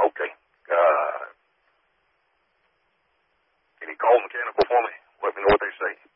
Okay. Can you call mechanical for me? Let me know what they say.